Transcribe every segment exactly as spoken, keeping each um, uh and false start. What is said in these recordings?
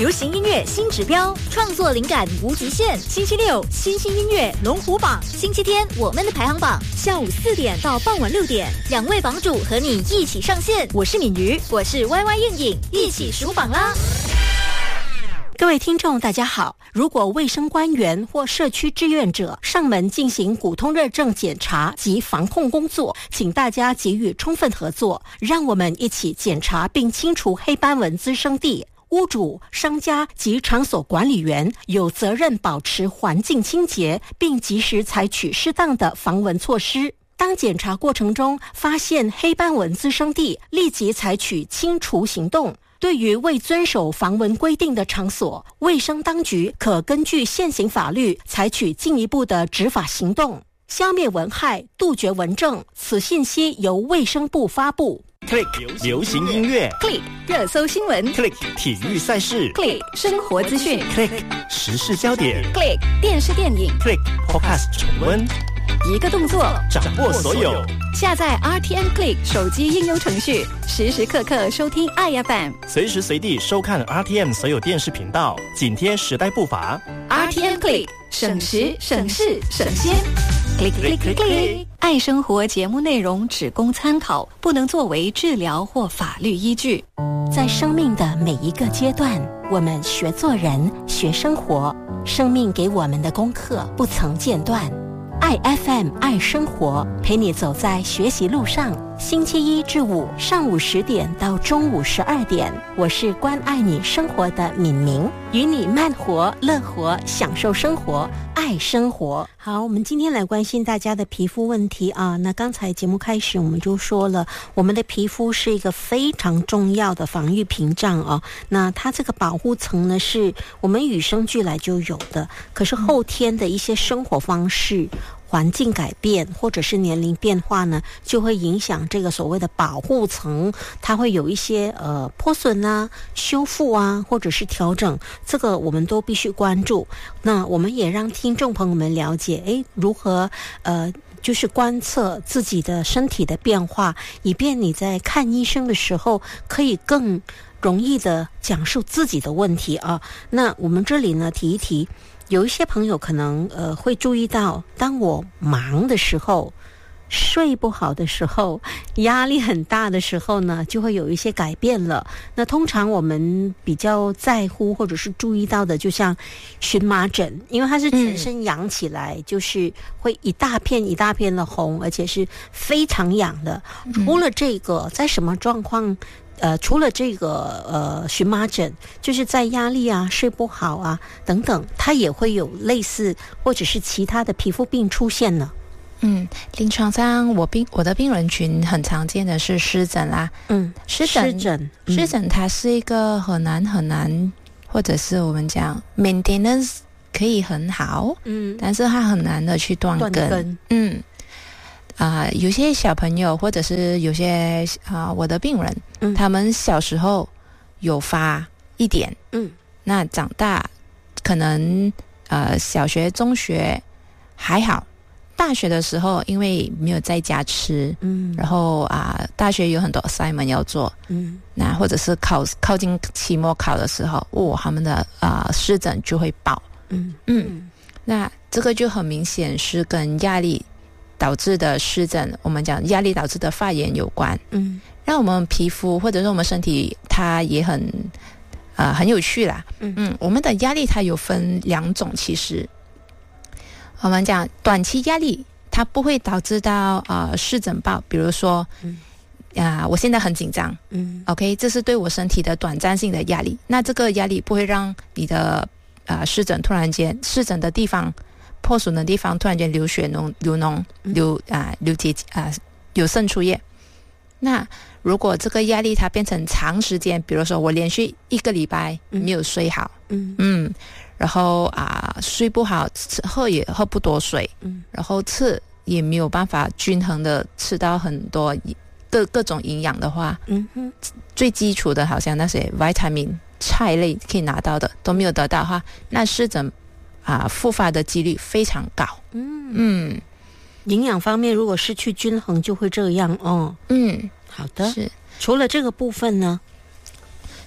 流行音乐新指标，创作灵感无极限。星期六新兴音乐龙虎榜，星期天我们的排行榜，下午四点到傍晚六点，两位榜主和你一起上线。我是敏瑜，我是 Y Y 燕影，一起数榜啦！ 各位听众大家好，如果卫生官员或社区志愿者上门进行骨痛热症检查及防控工作，请大家给予充分合作，让我们一起检查并清除黑斑纹滋生地。屋主、商家及场所管理员有责任保持环境清洁，并及时采取适当的防蚊措施。当检查过程中发现黑斑纹滋生地，立即采取清除行动。对于未遵守防蚊规定的场所，卫生当局可根据现行法律采取进一步的执法行动，消灭蚊害，杜绝蚊症。此信息由卫生部发布。 Click 流行音乐 Click 热搜新闻 Click 体育赛事 Click 生活资讯 Click 时事焦点 Click 电视电影 Click Podcast 重温， 一个动作掌握所有。 下载 R T M Click 手机应用程序，时时刻刻收听 I F M， 随时随地收看 R T M 所有电视频道，紧贴时代步伐。 R T M Click 省时省事省先。Click Click Click Click。爱生活节目内容只供参考，不能作为治疗或法律依据。 在生命的每一个阶段，我们学做人，学生活，生命给我们的功课不曾间断。爱 F M 爱生活，陪你走在学习路上。星期一至五上午十点到中午十二点，我是关爱你生活的敏明，与你慢活、乐活，享受生活，爱生活。好，我们今天来关心大家的皮肤问题啊。那刚才节目开始我们就说了，我们的皮肤是一个非常重要的防御屏障啊。那它这个保护层呢，是我们与生俱来就有的，可是后天的一些生活方式、环境改变或者是年龄变化呢，就会影响这个所谓的保护层，它会有一些呃破损啊、修复啊，或者是调整，这个我们都必须关注。那我们也让听众朋友们了解，诶，如何呃就是观测自己的身体的变化，以便你在看医生的时候可以更容易的讲述自己的问题啊。那我们这里呢提一提，有一些朋友可能呃会注意到，当我忙的时候、睡不好的时候、压力很大的时候呢，就会有一些改变了。那通常我们比较在乎或者是注意到的，就像荨麻疹，因为它是全身痒起来、嗯、就是会一大片一大片的红，而且是非常痒的。除了这个，在什么状况呃，除了这个呃荨麻疹，就是在压力啊、睡不好啊等等，它也会有类似或者是其他的皮肤病出现呢。 嗯，临床上我病我的病人群很常见的是湿疹啦。嗯，湿疹湿疹、嗯、湿疹它是一个很难很难，或者是我们讲 maintenance 可以很好，嗯，但是它很难的去断根。断根嗯。啊、呃，有些小朋友或者是有些啊、呃，我的病人、嗯，他们小时候有发一点，嗯，那长大可能呃小学、中学还好，大学的时候因为没有在家吃，嗯，然后啊、呃，大学有很多 assignment 要做，嗯，那或者是考靠近期末考的时候，哦，他们的啊、呃、湿疹就会爆，嗯嗯，那这个就很明显是跟压力导致的湿疹，我们讲压力导致的发炎有关。嗯，让我们皮肤或者是我们身体，它也很呃很有趣啦。嗯嗯，我们的压力它有分两种，其实我们讲短期压力，它不会导致到呃湿疹爆，比如说，嗯啊、呃，我现在很紧张，嗯 ，OK， 这是对我身体的短暂性的压力。那这个压力不会让你的呃湿疹突然间湿疹的地方。破损的地方突然间流血脓流脓流啊、呃、流结啊、呃、有渗出液。那如果这个压力它变成长时间，比如说我连续一个礼拜没有睡好，嗯嗯，然后啊、呃、睡不好，喝也喝不多水，嗯，然后吃也没有办法均衡的吃到很多各各种营养的话，嗯哼，最基础的好像那些 vitamin 菜类可以拿到的都没有得到的话，那湿疹啊，复发的几率非常高。嗯嗯， 营养方面如果失去均衡就会这样哦。嗯，好的。是除了这个部分呢？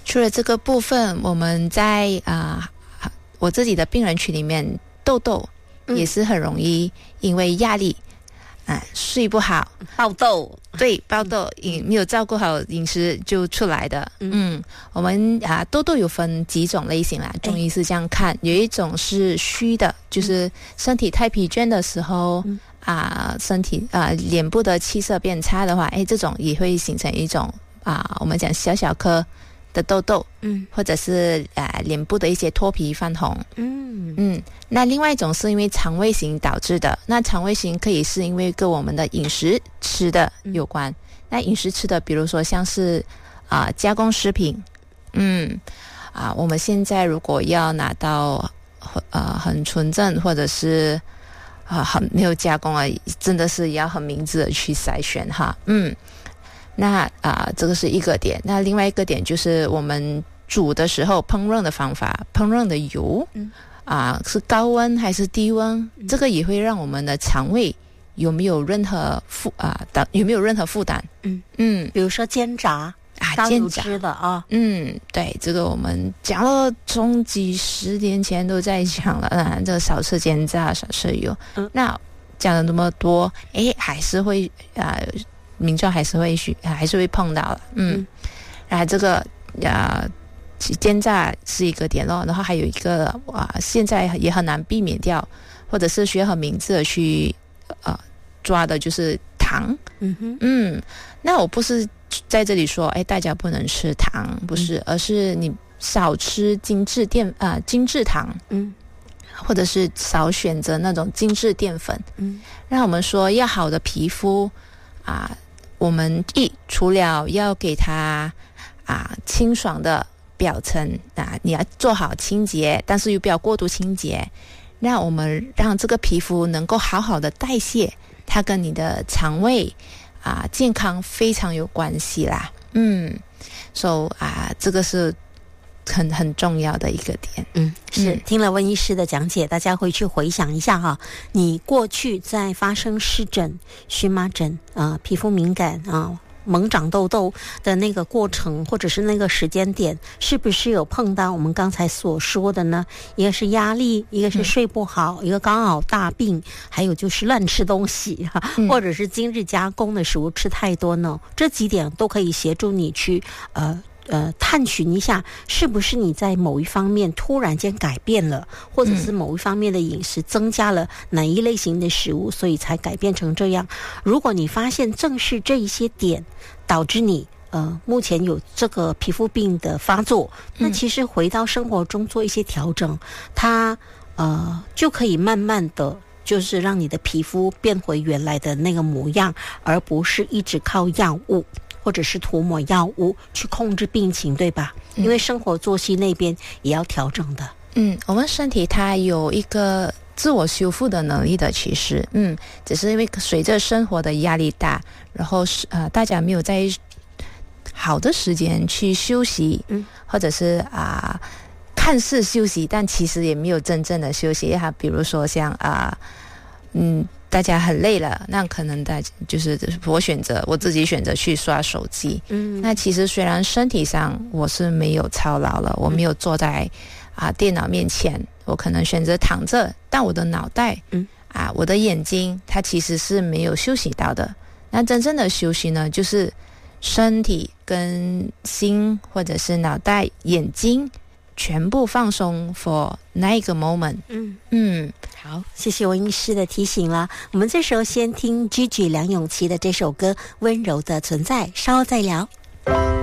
除了这个部分，我们在啊、呃、我自己的病人群里面，痘痘也是很容易因为压力啊、呃、睡不好爆痘， 对，爆痘饮没有照顾好饮食就出来的。嗯, 嗯我们啊痘痘有分几种类型啦，中医是这样看，有一种是虚的，就是身体太疲倦的时候、嗯、啊身体啊脸部的气色变差的话，哎这种也会形成一种啊我们讲小小颗的痘痘，嗯，或者是啊脸部的一些脱皮泛红，嗯嗯。那另外一种是因为肠胃型导致的，那肠胃型可以是因为跟我们的饮食吃的有关。嗯、那饮食吃的，比如说像是啊、呃、加工食品，嗯啊，我们现在如果要拿到呃很纯正或者是啊、呃、很没有加工啊，真的是要很明智的去筛选哈，嗯。那啊、呃，这个是一个点。那另外一个点就是我们煮的时候烹饪的方法，烹饪的油，嗯啊、呃，是高温还是低温？嗯、这个也会让我们的肠胃有没有任何负啊、呃，有没有任何负担？ 嗯嗯，比如说煎炸啊，煎炸吃的啊， 嗯，对，这个我们讲了从几十年前都在讲了，啊，这个少吃煎炸，少吃油。嗯，那讲了那么多，哎，还是会啊。呃民众还是会还是会碰到了，嗯，嗯然后这个啊煎炸是一个点咯，然后还有一个啊，现在也很难避免掉，或者是需要很明智的去呃抓的就是糖，嗯哼，嗯，那我不是在这里说，哎，大家不能吃糖，不是，嗯、而是你少吃精致淀啊、呃、精致糖，嗯。或者是少选择那种精致淀粉，嗯，让我们说要好的皮肤啊。我们一除了要给它啊清爽的表层啊，你要做好清洁，但是又不要过度清洁，让我们让这个皮肤能够好好的代谢，它跟你的肠胃啊健康非常有关系啦。嗯，所以啊，这个是很很重要的一个点。 嗯，是、嗯、听了温医师的讲解，大家回去回想一下哈，你过去在发生湿疹、荨麻疹啊、呃、皮肤敏感啊、猛长痘痘的那个过程，或者是那个时间点，是不是有碰到我们刚才所说的呢？一个是压力，一个是睡不好，嗯、一个刚好大病，还有就是乱吃东西哈、嗯，或者是精致加工的食物吃太多呢？这几点都可以协助你去呃。呃，探寻一下是不是你在某一方面突然间改变了，或者是某一方面的饮食增加了哪一类型的食物，所以才改变成这样。如果你发现正是这一些点导致你呃目前有这个皮肤病的发作，那其实回到生活中做一些调整，它呃就可以慢慢的就是让你的皮肤变回原来的那个模样，而不是一直靠药物或者是涂抹药物去控制病情，对吧？嗯、因为生活作息那边也要调整的。 嗯，我们身体它有一个自我修复的能力的，其实，嗯，只是因为随着生活的压力大，然后呃大家没有在好的时间去休息，嗯，或者是啊、呃、看似休息，但其实也没有真正的休息。哈，比如说像啊、呃，嗯。大家很累了，那可能大家就是我选择我自己选择去刷手机。嗯，那其实虽然身体上我是没有操劳了，我没有坐在啊、呃、电脑面前，我可能选择躺着，但我的脑袋，嗯啊，我的眼睛，它其实是没有休息到的。那真正的休息呢，就是身体跟心或者是脑袋、眼睛。全部放松 for 那一个 moment。 嗯嗯， 好，谢谢温医师的提醒了。我们这时候先听 Gigi 梁咏琪的这首歌《温柔的存在》，稍后再聊。